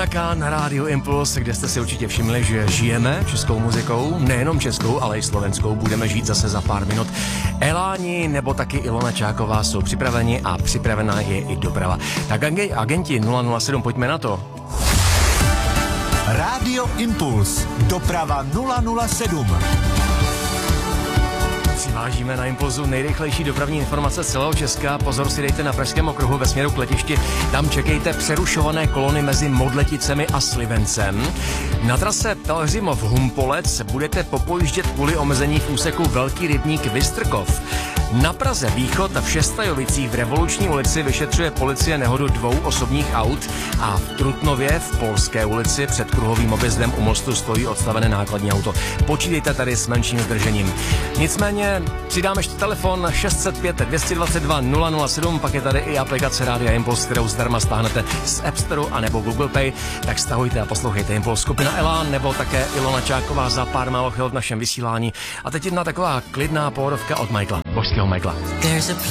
Ilona K. na rádiu Impuls, kde jste si určitě všimli, že žijeme českou muzikou, nejenom českou, ale i slovenskou. Budeme žít zase za pár minut. Eláni nebo taky Ilona Čáková jsou připraveni a připravená je i doprava. Tak agenti 007, pojďme na to. Rádio Impuls, doprava 007. Přivážíme na Impulzu nejrychlejší dopravní informace z celého Česka. Pozor si dejte na Pražském okruhu ve směru k letišti. Tam čekejte přerušované kolony mezi Modleticemi a Slivencem. Na trase Pelhřimov-Humpolec budete popojíždět kvůli omezení v úseku Velký rybník Vystrkov. Na Praze východ v Šestajovicích v Revoluční ulici vyšetřuje policie nehodu 2 osobních aut a v Trutnově v Polské ulici před kruhovým objezdem u mostu stojí odstavené nákladní auto. Počítejte tady s menším zdržením. Nicméně přidám ještě telefon 605 222 007, pak je tady i aplikace Rádia Impuls, kterou zdarma stáhnete z App Store a nebo Google Play, tak stahujte a poslouchejte Impuls. Skupina Elán nebo také Ilona Čáková za pár málo chvil v našem vysílání. A teď jedna taková klidná pohodovka od Michaela, božského Michaela.